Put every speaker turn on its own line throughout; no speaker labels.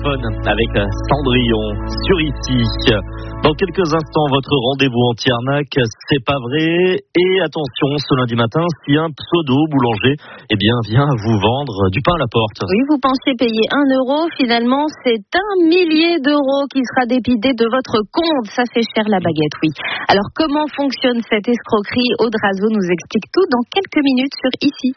téléphone avec Cendrillon sur ici. Dans quelques instants, votre rendez-vous anti-arnaque, c'est pas vrai. Et attention, ce lundi matin, si un pseudo boulanger vient vous vendre du pain à la porte.
Oui, vous pensiez payer 1 euro, finalement c'est 1 millier d'euros qui sera débité de votre compte. Ça fait cher la baguette, oui. Alors comment fonctionne cette escroquerie? Aude Razo nous explique tout dans quelques minutes sur Ici.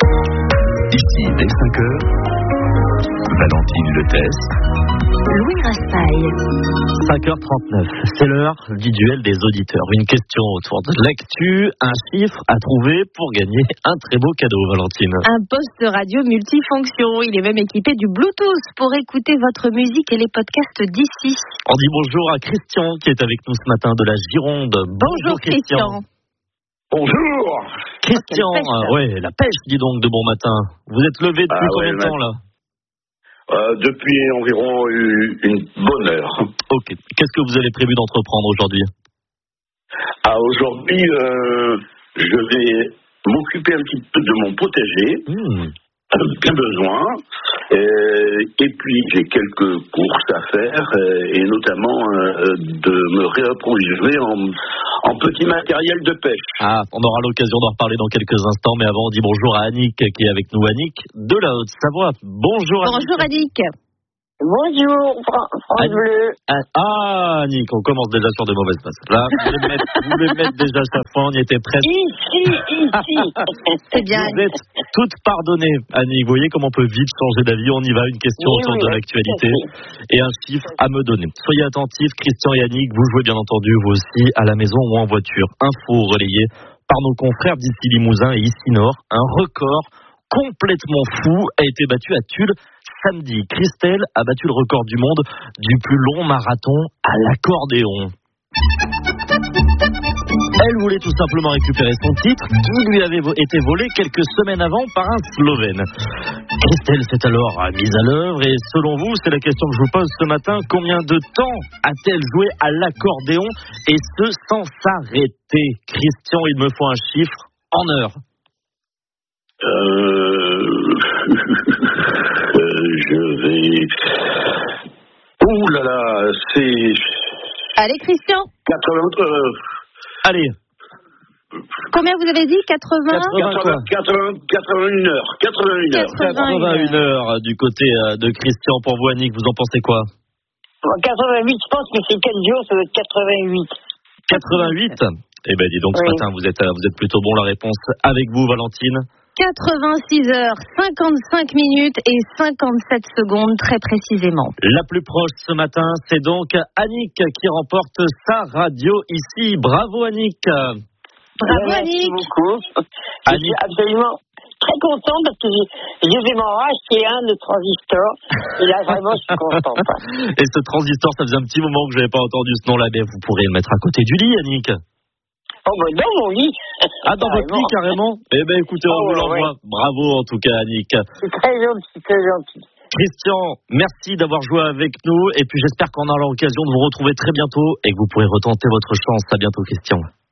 Ici, dès 5h, Valentine Le Test.
Louis Raspail.
5h39, c'est l'heure du duel des auditeurs. Une question autour de l'actu, un chiffre à trouver pour gagner un très beau cadeau, Valentine.
Un poste de radio multifonction. Il est même équipé du Bluetooth pour écouter votre musique et les podcasts d'ici.
On dit bonjour à Christian qui est avec nous ce matin de la Gironde.
Bonjour Christian.
Bonjour.
Christian, la pêche, dis donc, de bon matin. Vous êtes levé depuis combien de temps là?
Depuis environ une bonne heure.
Ok. Qu'est-ce que vous avez prévu d'entreprendre aujourd'hui?
Aujourd'hui, je vais m'occuper un petit peu de mon potager. Bien besoin. Et puis, j'ai quelques courses à faire, et notamment de me réapprovisionner en petit matériel de pêche.
On aura l'occasion d'en reparler dans quelques instants, mais avant, on dit bonjour à Annick qui est avec nous. Annick de la Haute-Savoie. Bonjour Annick.
Bonjour Annick.
Bonjour, France Bleu.
Annick, on commence déjà sur de mauvaises bases. Là, vous voulez mettre déjà chaque fois, on y était presque.
Ici.
C'est bien.
Vous êtes toutes pardonnées, Annick. Vous voyez comment on peut vite changer d'avis. On y va, une question autour de l'actualité et un chiffre à me donner. Soyez attentifs, Christian et Annick, vous jouez bien entendu, vous aussi, à la maison ou en voiture. Info relayée par nos confrères d'ici Limousin et ici Nord. Un record complètement fou a été battu à Tulle samedi. Christelle a battu le record du monde du plus long marathon à l'accordéon. Elle voulait tout simplement récupérer son titre qui lui avait été volé quelques semaines avant par un Slovène. Christelle s'est alors mise à l'œuvre et selon vous, c'est la question que je vous pose ce matin, combien de temps a-t-elle joué à l'accordéon et ce sans s'arrêter? Christian, il me faut un chiffre en heure.
Je vais... Ouh là là, c'est...
Allez Christian.
80...
Allez.
Combien vous avez dit? 81
heures.
81 heures du côté de Christian. Pour vous, Annick, vous en pensez quoi?
88, je pense que c'est 4 jours, ça doit être 88.
88? Eh bien, dis donc, ce matin, vous êtes plutôt bon. La réponse avec vous, Valentine.
86 heures, 55 minutes et 57 secondes, très précisément.
La plus proche ce matin, c'est donc Annick qui remporte sa radio ici. Bravo, Annick.
Bravo, Annick.
Merci beaucoup. Je suis absolument très contente parce que j'ai fait mon racheter un de transistor. Et là, vraiment, je suis contente.
Et ce transistor, ça faisait un petit moment que je n'avais pas entendu ce nom-là. Mais vous pourrez le mettre à côté du lit, Annick.
Oh, ben dans mon lit.
Dans votre lit, carrément. Eh bien, écoutez, on vous l'envoie. Bravo, en tout cas, Annick.
C'est très gentil, très gentil.
Christian, merci d'avoir joué avec nous. Et puis, j'espère qu'on aura l'occasion de vous retrouver très bientôt et que vous pourrez retenter votre chance. À bientôt, Christian.